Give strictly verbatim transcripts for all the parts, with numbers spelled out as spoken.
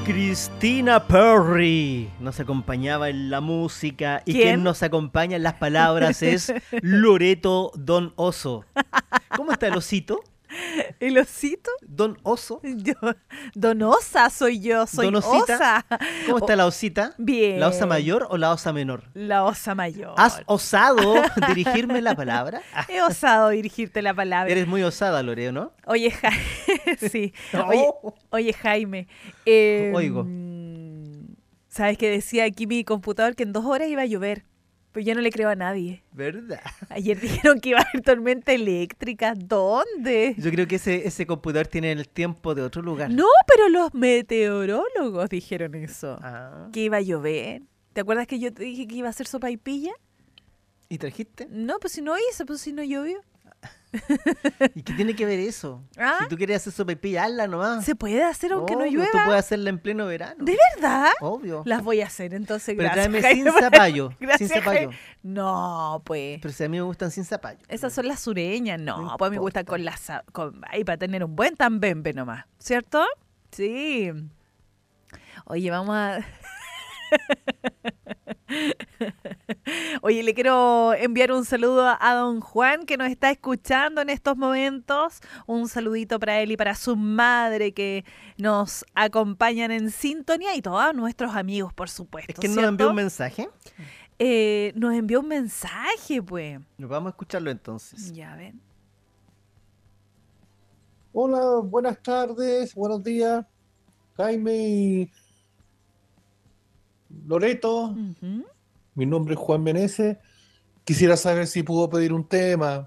Christina Perry nos acompañaba en la música y ¿Quién? quien nos acompaña en las palabras es Loreto Don Oso. ¿Cómo está el osito? ¿El osito? Don Oso. Yo, Donosa soy yo, soy Donosita. osa. ¿Cómo está la osita? Bien. ¿La osa mayor o la osa menor? La osa mayor. ¿Has osado dirigirme la palabra? He osado dirigirte la palabra. Eres muy osada, Loreo, ¿no? Oye, Jaime, sí. No. Oye, oye, Jaime. eh, Oigo. ¿Sabes qué decía aquí mi computador? Que en dos horas iba a llover. Pues yo no le creo a nadie. ¿Verdad? Ayer dijeron que iba a haber tormenta eléctrica. ¿Dónde? Yo creo que ese, ese computador tiene el tiempo de otro lugar. No, pero los meteorólogos dijeron eso. Ah. Que iba a llover. ¿Te acuerdas que yo te dije que iba a hacer sopaipilla? ¿Y trajiste? No, pues si no hice, pues si no llovió. ¿Y qué tiene que ver eso? ¿Ah? Si tú quieres hacer sopaipilla, hazla nomás. ¿Se puede hacer aunque no Obvio, llueva? Tú puedes hacerla en pleno verano. ¿De verdad? Obvio. Las voy a hacer, entonces Pero gracias. tráeme Jaime, sin por- zapallo. Gracias, Sin zapallo. Jaime. No, pues. Pero si a mí me gustan sin zapallo. Esas son las sureñas. No, No pues me gusta importa. con las... za- Con, ahí para tener un buen tambembe nomás. ¿Cierto? Sí. Oye, vamos a... Oye, le quiero enviar un saludo a don Juan que nos está escuchando en estos momentos. Un saludito para él y para su madre que nos acompañan en sintonía y todos nuestros amigos, por supuesto. Es que nos ¿cierto? envió un mensaje. Eh, nos envió un mensaje, pues. Nos vamos a escucharlo entonces. Ya ven. Hola, buenas tardes, buenos días, Jaime y Loreto. Ujú. Mi nombre es Juan Meneses. Quisiera saber si puedo pedir un tema.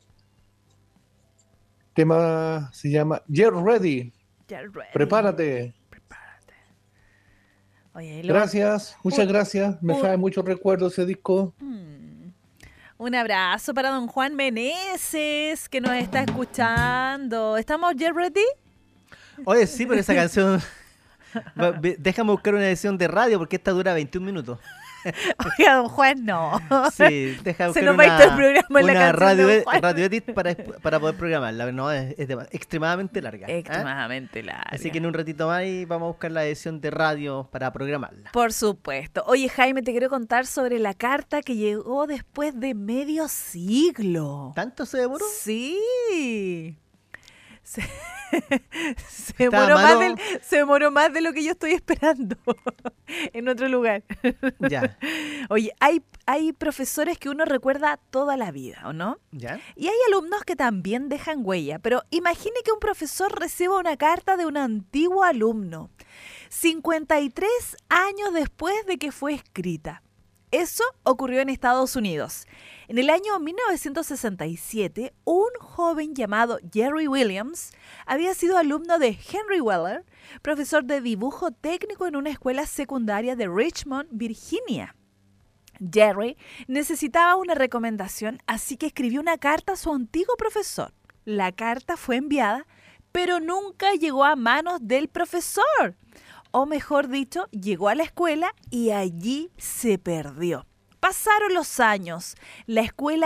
El tema se llama Get Ready. Ya ready. Prepárate. Prepárate. Oye, y lo- Gracias, muchas un- gracias. Me un- trae muchos recuerdos ese disco. Mm. Un abrazo para don Juan Meneses que nos está escuchando. ¿Estamos ya ready? Oye, sí, pero esa canción... Va, ve- Déjame buscar una edición de radio porque esta dura veintiún minutos. Oiga, don Juan, no. Sí, deja Se buscar nos va a ir una, todo el programa en la una canción de radio, don Juan. radio edit para, para poder programarla. No, es, es de- extremadamente larga. ¿ah? Extremadamente larga. Así que en un ratito más y vamos a buscar la edición de radio para programarla. Por supuesto. Oye, Jaime, te quiero contar sobre la carta que llegó después de medio siglo. ¿Tanto se demoró? Sí. Se, se Estaba demoró más malo. del- se demoró más de lo que yo estoy esperando en otro lugar. Ya, Oye, hay, hay profesores que uno recuerda toda la vida, ¿o no? ya. Y hay alumnos que también dejan huella, pero imagine que un profesor reciba una carta de un antiguo alumno, cincuenta y tres años después de que fue escrita. Eso ocurrió en Estados Unidos. En el año mil novecientos sesenta y siete, un joven llamado Jerry Williams había sido alumno de Henry Weller, profesor de dibujo técnico en una escuela secundaria de Richmond, Virginia. Jerry necesitaba una recomendación, así que escribió una carta a su antiguo profesor. La carta fue enviada, pero nunca llegó a manos del profesor. O mejor dicho, llegó a la escuela y allí se perdió. Pasaron los años. La escuela